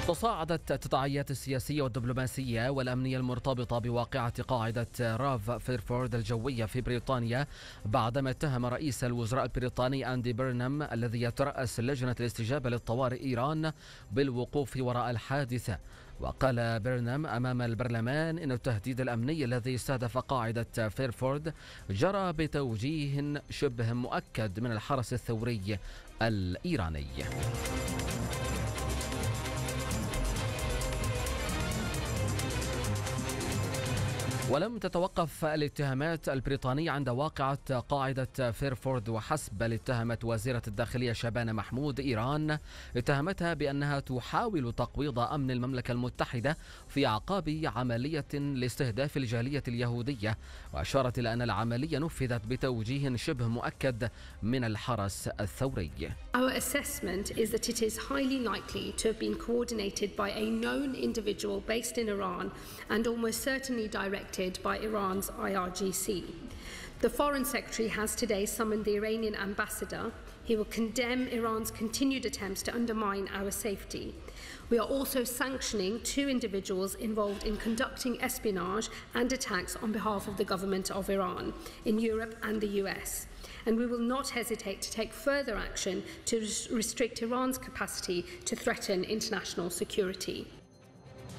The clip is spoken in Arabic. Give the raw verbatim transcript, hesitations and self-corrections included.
تصاعدت التداعيات السياسية والدبلوماسية والأمنية المرتبطة بواقعة قاعدة راف فيرفورد الجوية في بريطانيا بعدما اتهم رئيس الوزراء البريطاني أندي بيرنام الذي يترأس لجنة الاستجابة للطوارئ إيران بالوقوف وراء الحادثة. وقال بيرنام أمام البرلمان إن التهديد الأمني الذي استهدف قاعدة فيرفورد جرى بتوجيه شبه مؤكد من الحرس الثوري الإيراني. ولم تتوقف الاتهامات البريطانية عند واقعة قاعدة فيرفورد وحسب، بل اتهمت وزيرة الداخلية شبانة محمود إيران اتهمتها بأنها تحاول تقويض أمن المملكة المتحدة في أعقاب عملية لاستهداف الجالية اليهودية، وأشارت إلى أن العملية نفذت بتوجيه شبه مؤكد من الحرس الثوري. Our assessment is that it is highly likely to have been coordinated by a known individual based in Iran and almost certainly directed by Iran's I R G C. The Foreign Secretary has today summoned the Iranian ambassador. He will condemn Iran's continued attempts to undermine our safety. We are also sanctioning two individuals involved in conducting espionage and attacks on behalf of the government of Iran in Europe and the U S. And we will not hesitate to take further action to restrict Iran's capacity to threaten international security.